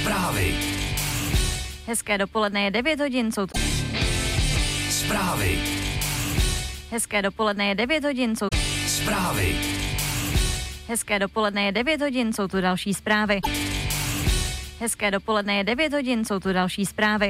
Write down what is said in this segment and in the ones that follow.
Zprávy. Hezké dopoledne, je 9 hodin, jsou tu Zprávy. Hezké dopoledne, je 9 hodin, jsou tu Zprávy. Hezké dopoledne, je 9 hodin, jsou tu další zprávy. Hezké dopoledne, je 9 hodin, jsou tu další zprávy.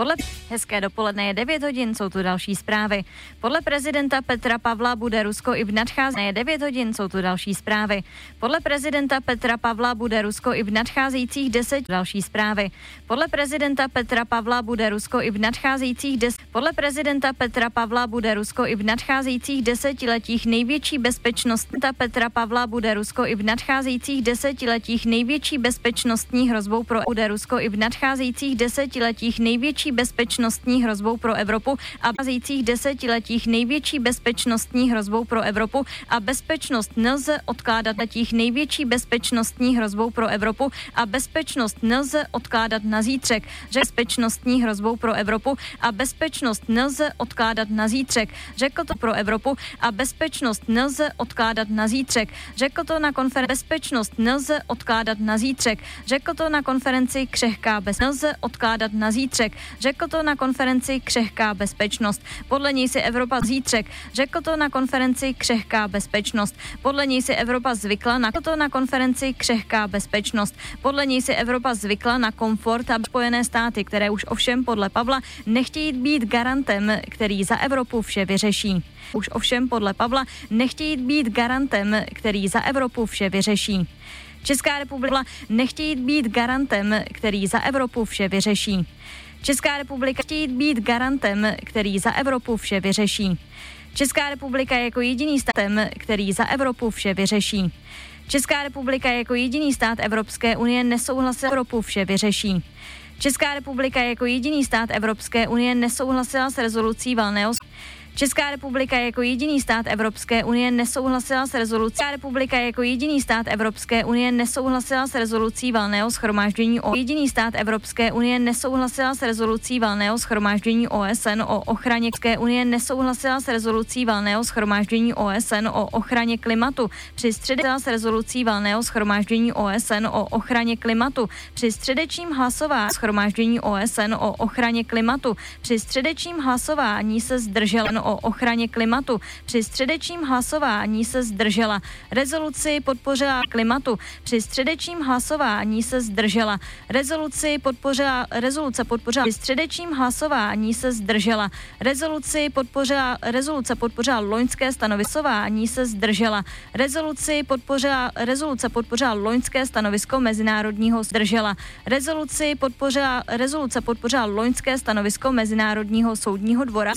Hezké dopoledne, je 9 hodin, jsou tu další zprávy. Podle prezidenta Petra Pavla bude Rusko i v nadcházejících 9 hodin, jsou tu další zprávy. Podle prezidenta Petra Pavla bude Rusko i v nadcházejících 10 další zprávy. Podle prezidenta Petra Pavla bude Rusko i v nadcházejících 10 Podle prezidenta Petra Pavla bude Rusko i v nadcházejících desetiletích největší bezpečnostní Petra Pavla bude Rusko i v nadcházejících desetiletích největší bezpečnostní hrozbou bude Rusko i v nadcházejících desetiletích největší bezpečnostní hrozbou pro Evropu a v nadcházejících desetiletích největší bezpečnostní hrozbou pro Evropu a bezpečnost nelze odkládat letích největší bezpečnostní hrozbou pro Evropu a bezpečnost nelze odkládat na zítřek, že bezpečnostní hrozbou pro Evropu a bezpečnost nelze odkládat na zítřek, řekl to pro Evropu a bezpečnost nelze odkládat na zítřek, řekl to na konferenci bezpečnost nelze odkládat na zítřek, řekl to na konferenci křehká nelze odkládat na zítřek, řekl to na konferenci křehká bezpečnost. Podle něj si Evropa zítřek, řekl to na konferenci křehká bezpečnost. Podle něj si Evropa zvykla na to na konferenci křehká bezpečnost. Podle něj si Evropa zvykla na komfort a Spojené státy, které už ovšem podle Pavla nechtějí být garantem, který za Evropu vše vyřeší. Už ovšem podle Pavla nechtějí být garantem, který za Evropu vše vyřeší. Česká republika nechtějí být garantem, který za Evropu vše vyřeší. Česká republika chtějí být garantem, který za Evropu vše vyřeší. Česká republika jako jediný státem, který za Evropu vše vyřeší. Česká republika jako jediný stát Evropské unie nesouhlasila Evropu vše vyřeší. Česká republika jako jediný stát Evropské unie nesouhlasila s rezolucí Valného. Česká republika jako jediný stát Evropské unie nesouhlasila s rezolucí. Česká republika jako jediný stát Evropské unie nesouhlasila s rezolucí Valného shromáždění OSN. Jediný stát Evropské unie nesouhlasila s rezolucí Valného shromáždění OSN o ochraně. Evropské unie nesouhlasila s rezolucí Valného shromáždění OSN o ochraně klimatu. Při s rezolucí Valného shromáždění OSN o ochraně klimatu. Při středečním hlasování shromáždění OSN o ochraně klimatu. Při středečním hlasování se zdržel o ochraně klimatu. Při středečním hlasování se zdržela. Rezoluci podpořila klimatu. Při středečním hlasování se zdržela. Rezoluce podpořila. Při středečním hlasování se zdržela. Rezoluce podpořila loňské stanoviskování se zdržela. Rezoluce podpořila loňské stanovisko mezinárodního zdržela. Rezoluce podpořila loňské stanovisko Mezinárodního soudního dvora.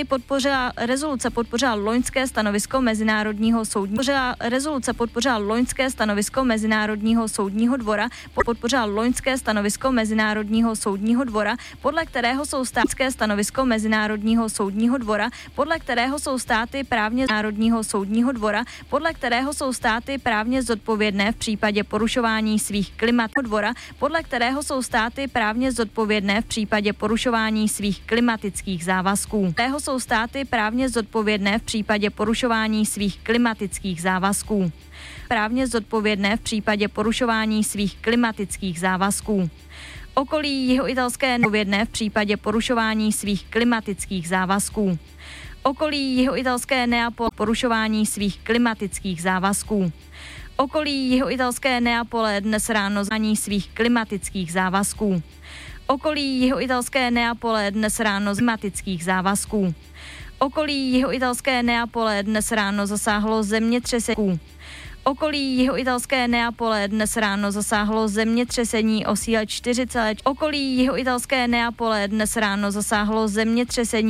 Rezoluce podpořila loňské stanovisko Mezinárodního soudního dvora. Rezoluce podpořila loňské stanovisko Mezinárodního soudního dvora. Podpořila loňské stanovisko Mezinárodního soudního dvora, podle kterého jsou státské stanovisko Mezinárodního soudního dvora, podle kterého jsou státy právně Národního soudního dvora, podle kterého jsou státy právně zodpovědné v případě porušování svých dvora, podle kterého jsou státy právně zodpovědné v případě porušování svých klimatických závazků. Kterého jsou státy právně zodpovědné v případě porušování svých klimatických závazků. Právně zodpovědné v případě porušování svých klimatických závazků. Okolí jihoitalské zodpovědné v případě porušování svých klimatických závazků. Okolí jihoitalské Neapole porušování svých klimatických závazků. Okolí jihoitalské Neapole dnes ráno zání svých klimatických závazků. Okolí jihoitalské Neapole dnes ráno klimatických závazků. Okolí jihoitalské Neapole dnes ráno zasáhlo zemětřesení. Okolí jihoitalské Neapole dnes ráno zasáhlo zemětřesení o síle 4. Okolí jihoitalské Neapole dnes ráno zasáhlo zemětřesení